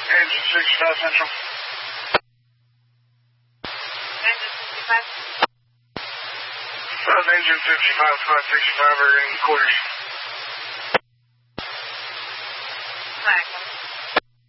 Engine 65 Central. Engine 65. Engine 55, 565 are in quarters.